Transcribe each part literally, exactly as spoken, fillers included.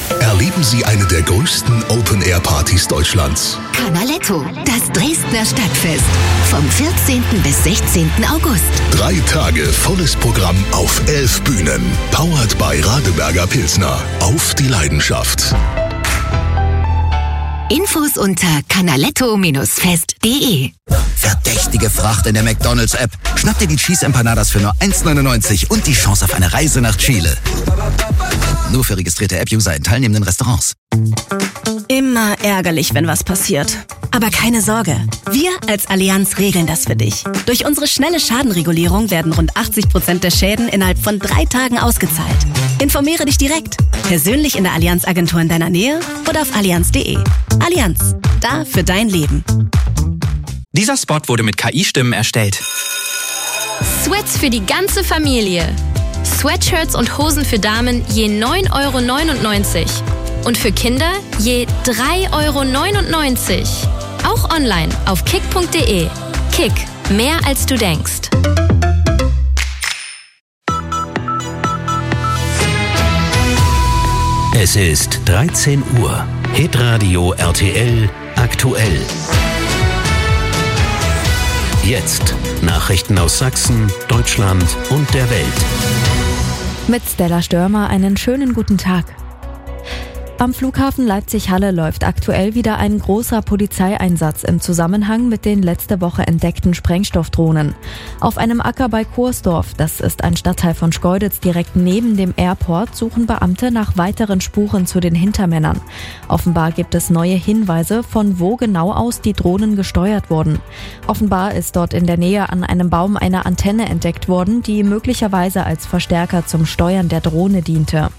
Erleben Sie eine der größten Open-Air-Partys Deutschlands. Canaletto, das Dresdner Stadtfest. Vom vierzehnten bis sechzehnten August. Drei Tage volles Programm auf elf Bühnen. Powered by Radeberger Pilsner. Auf die Leidenschaft. Infos unter canaletto Bindestrich fest punkt de. Verdächtige Fracht in der McDonald's-App. Schnapp dir die Cheese Empanadas für nur eins neunundneunzig und die Chance auf eine Reise nach Chile. Nur für registrierte App-User in teilnehmenden Restaurants. Immer ärgerlich, wenn was passiert. Aber keine Sorge, wir als Allianz regeln das für dich. Durch unsere schnelle Schadenregulierung werden rund achtzig Prozent der Schäden innerhalb von drei Tagen ausgezahlt. Informiere dich direkt, persönlich in der Allianz-Agentur in deiner Nähe oder auf allianz punkt de. Allianz, da für dein Leben. Dieser Spot wurde mit K I-Stimmen erstellt. Sweats für die ganze Familie. Sweatshirts und Hosen für Damen je neun Euro neunundneunzig. Und für Kinder je drei Euro neunundneunzig. Auch online auf kick punkt de. Kick, mehr als du denkst. Es ist dreizehn Uhr. Hitradio R T L aktuell. Jetzt Nachrichten aus Sachsen, Deutschland und der Welt. Mit Stella Störmer einen schönen guten Tag. Am Flughafen Leipzig-Halle läuft aktuell wieder ein großer Polizeieinsatz im Zusammenhang mit den letzte Woche entdeckten Sprengstoffdrohnen. Auf einem Acker bei Kursdorf, das ist ein Stadtteil von Schkeuditz direkt neben dem Airport, suchen Beamte nach weiteren Spuren zu den Hintermännern. Offenbar gibt es neue Hinweise, von wo genau aus die Drohnen gesteuert wurden. Offenbar ist dort in der Nähe an einem Baum eine Antenne entdeckt worden, die möglicherweise als Verstärker zum Steuern der Drohne diente.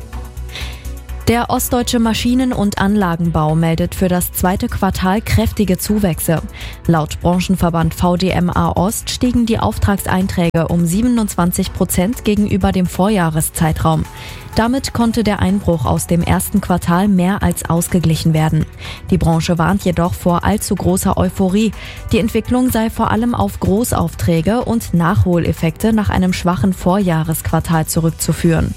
Der ostdeutsche Maschinen- und Anlagenbau meldet für das zweite Quartal kräftige Zuwächse. Laut Branchenverband V D M A Ost stiegen die Auftragseinträge um siebenundzwanzig Prozent gegenüber dem Vorjahreszeitraum. Damit konnte der Einbruch aus dem ersten Quartal mehr als ausgeglichen werden. Die Branche warnt jedoch vor allzu großer Euphorie. Die Entwicklung sei vor allem auf Großaufträge und Nachholeffekte nach einem schwachen Vorjahresquartal zurückzuführen.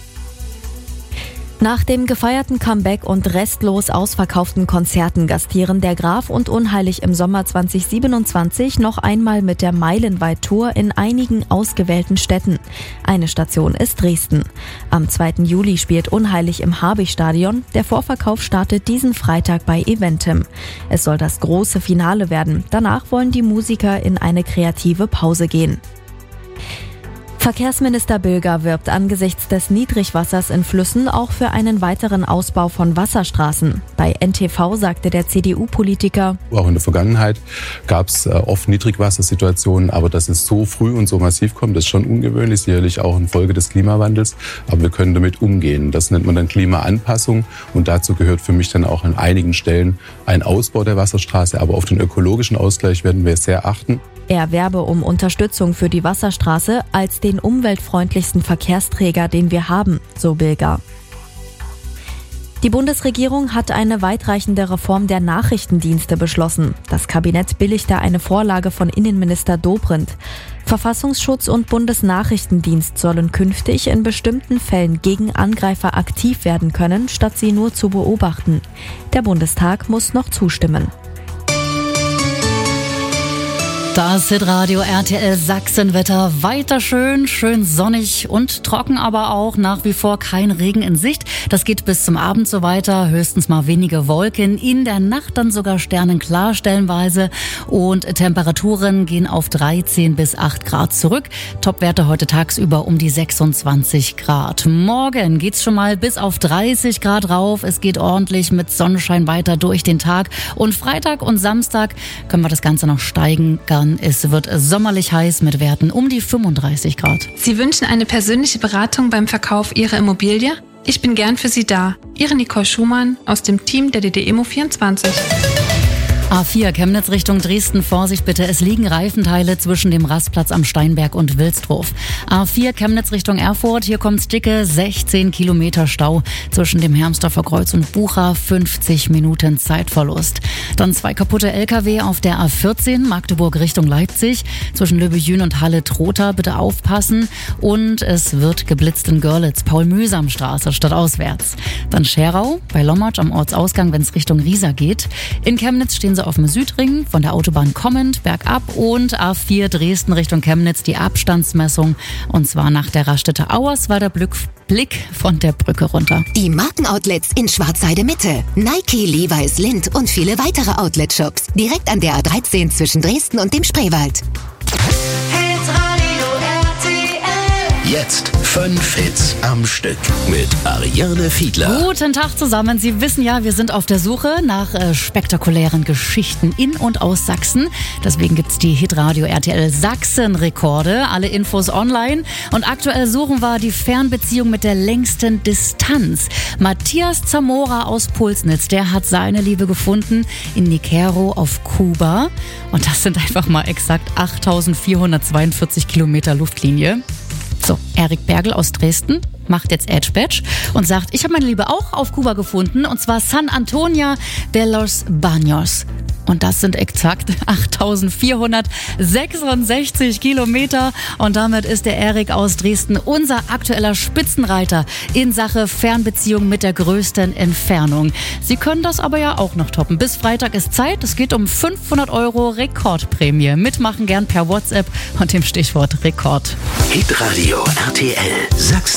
Nach dem gefeierten Comeback und restlos ausverkauften Konzerten gastieren der Graf und Unheilig im Sommer zwanzig siebenundzwanzig noch einmal mit der Meilenweit-Tour in einigen ausgewählten Städten. Eine Station ist Dresden. Am zweiten Juli spielt Unheilig im Habicht-Stadion. Der Vorverkauf startet diesen Freitag bei Eventim. Es soll das große Finale werden. Danach wollen die Musiker in eine kreative Pause gehen. Verkehrsminister Bilger wirbt angesichts des Niedrigwassers in Flüssen auch für einen weiteren Ausbau von Wasserstraßen. Bei N T V sagte der C D U-Politiker: Auch in der Vergangenheit gab es oft Niedrigwassersituationen, aber dass es so früh und so massiv kommt, ist schon ungewöhnlich, sicherlich auch in Folge des Klimawandels. Aber wir können damit umgehen. Das nennt man dann Klimaanpassung und dazu gehört für mich dann auch an einigen Stellen ein Ausbau der Wasserstraße. Aber auf den ökologischen Ausgleich werden wir sehr achten. Er werbe um Unterstützung für die Wasserstraße als den umweltfreundlichsten Verkehrsträger, den wir haben, so Bilger. Die Bundesregierung hat eine weitreichende Reform der Nachrichtendienste beschlossen. Das Kabinett billigte eine Vorlage von Innenminister Dobrindt. Verfassungsschutz und Bundesnachrichtendienst sollen künftig in bestimmten Fällen gegen Angreifer aktiv werden können, statt sie nur zu beobachten. Der Bundestag muss noch zustimmen. Das Hitradio R T L Sachsenwetter, weiter schön, schön sonnig und trocken, aber auch nach wie vor kein Regen in Sicht. Das geht bis zum Abend so weiter, höchstens mal wenige Wolken, in der Nacht dann sogar sternenklar stellenweise und Temperaturen gehen auf dreizehn bis acht Grad zurück. Topwerte heute tagsüber um die sechsundzwanzig Grad. Morgen geht's schon mal bis auf dreißig Grad rauf. Es geht ordentlich mit Sonnenschein weiter durch den Tag und Freitag und Samstag können wir das Ganze noch steigen. Es wird sommerlich heiß mit Werten um die fünfunddreißig Grad. Sie wünschen eine persönliche Beratung beim Verkauf Ihrer Immobilie? Ich bin gern für Sie da. Ihre Nicole Schumann aus dem Team der D D Immo vierundzwanzig. A vier Chemnitz Richtung Dresden, Vorsicht bitte, es liegen Reifenteile zwischen dem Rastplatz am Steinberg und Wilsdruf. A vier Chemnitz Richtung Erfurt, hier kommt dicke sechzehn Kilometer Stau zwischen dem Hermsdorfer Kreuz und Bucha, fünfzig Minuten Zeitverlust. Dann zwei kaputte L K W auf der A vierzehn, Magdeburg Richtung Leipzig, zwischen Löbejün und Halle-Trotha, bitte aufpassen. Und es wird geblitzt in Görlitz, Paul-Mühsam-Straße stadtauswärts. Dann Scherau, bei Lommatsch am Ortsausgang, wenn es Richtung Riesa geht. In Chemnitz stehen sie auf dem Südring, von der Autobahn kommend, bergab, und A vier Dresden Richtung Chemnitz, die Abstandsmessung, und zwar nach der Raststätte Auerswalder Blick von der Brücke runter. Die Markenoutlets in Schwarzheide Mitte. Nike, Levi's, Lindt und viele weitere Outlet-Shops. Direkt an der A dreizehn zwischen Dresden und dem Spreewald. Jetzt fünf Hits am Stück mit Ariane Fiedler. Guten Tag zusammen. Sie wissen ja, wir sind auf der Suche nach äh, spektakulären Geschichten in und aus Sachsen. Deswegen gibt's die Hitradio R T L Sachsen-Rekorde. Alle Infos online. Und aktuell suchen wir die Fernbeziehung mit der längsten Distanz. Matthias Zamora aus Pulsnitz, der hat seine Liebe gefunden in Niquero auf Kuba. Und das sind einfach mal exakt achttausendvierhundertzweiundvierzig Kilometer Luftlinie. So, Erik Bergel aus Dresden macht jetzt Edge Badge und sagt, ich habe meine Liebe auch auf Kuba gefunden, und zwar San Antonio de los Baños. Und das sind exakt achttausendvierhundertsechsundsechzig Kilometer. Und damit ist der Erik aus Dresden unser aktueller Spitzenreiter in Sache Fernbeziehung mit der größten Entfernung. Sie können das aber ja auch noch toppen. Bis Freitag ist Zeit. Es geht um fünfhundert Euro Rekordprämie. Mitmachen gern per WhatsApp und dem Stichwort Rekord. Hitradio R T L Sachsen.